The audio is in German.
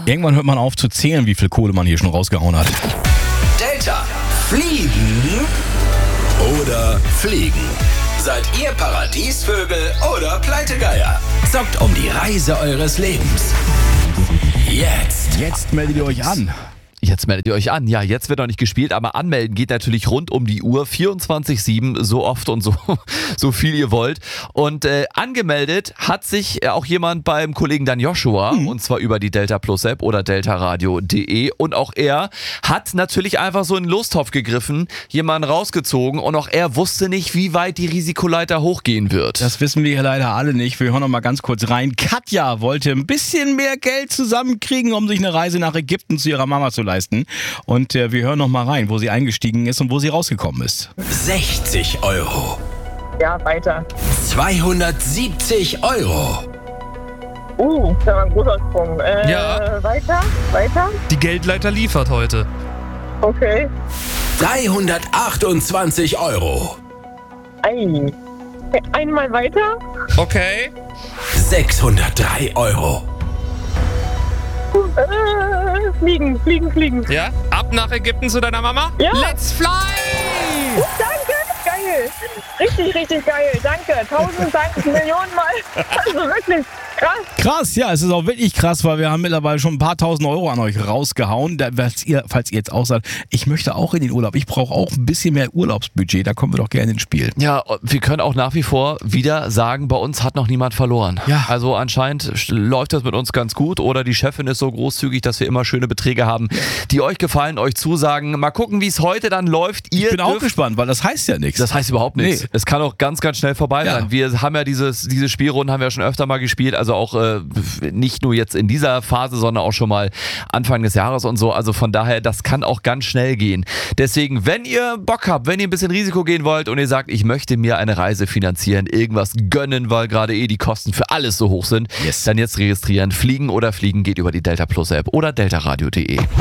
Irgendwann hört man auf zu zählen, wie viel Kohle man hier schon rausgehauen hat. Delta, fliegen oder fliegen? Seid ihr Paradiesvögel oder Pleitegeier? Zockt um die Reise eures Lebens. Jetzt meldet ihr euch an. Jetzt meldet ihr euch an. Ja, jetzt wird noch nicht gespielt, aber anmelden geht natürlich rund um die Uhr, 24/7, so oft und so viel ihr wollt. Und angemeldet hat sich auch jemand beim Kollegen Dan Joshua, und zwar über die Delta Plus App oder deltaradio.de. Und auch er hat natürlich einfach so in den Lostopf gegriffen, jemanden rausgezogen, und auch er wusste nicht, wie weit die Risikoleiter hochgehen wird. Das wissen wir hier leider alle nicht. Wir hören noch mal ganz kurz rein. Katja wollte ein bisschen mehr Geld zusammenkriegen, um sich eine Reise nach Ägypten zu ihrer Mama zu leisten. Und wir hören noch mal rein, wo sie eingestiegen ist und wo sie rausgekommen ist. 60 €. Ja, weiter. 270 €. Das war ein großer Sprung. Ja. Weiter? Die Geldleiter liefert heute. Okay. 328 €. Ei. Einmal weiter? Okay. 603 €. Fliegen. Ja, ab nach Ägypten zu deiner Mama? Ja. Let's fly! Danke, geil. Richtig geil. Danke. 1000 Dank, Millionen Mal. Also wirklich krass. Krass, ja, es ist auch wirklich krass, weil wir haben mittlerweile schon ein paar tausend Euro an euch rausgehauen. Falls ihr jetzt auch sagt, ich möchte auch in den Urlaub, ich brauche auch ein bisschen mehr Urlaubsbudget, da kommen wir doch gerne ins Spiel. Ja, wir können auch nach wie vor wieder sagen, bei uns hat noch niemand verloren. Ja. Also anscheinend läuft das mit uns ganz gut, oder die Chefin ist so großzügig, dass wir immer schöne Beträge haben, die euch gefallen, euch zusagen. Mal gucken, wie es heute dann läuft. Ich bin auch gespannt, weil das heißt ja nichts. Das heißt überhaupt nichts. Nee. Es kann auch ganz, ganz schnell vorbei sein. Wir haben ja diese Spielrunden haben wir schon öfter mal gespielt, also auch nicht nur jetzt in dieser Phase, sondern auch schon mal Anfang des Jahres und so. Also von daher, das kann auch ganz schnell gehen. Deswegen, wenn ihr Bock habt, wenn ihr ein bisschen Risiko gehen wollt und ihr sagt, ich möchte mir eine Reise finanzieren, irgendwas gönnen, weil gerade die Kosten für alles so hoch sind, dann jetzt registrieren. Fliegen oder Fliegen geht über die Delta Plus App oder deltaradio.de.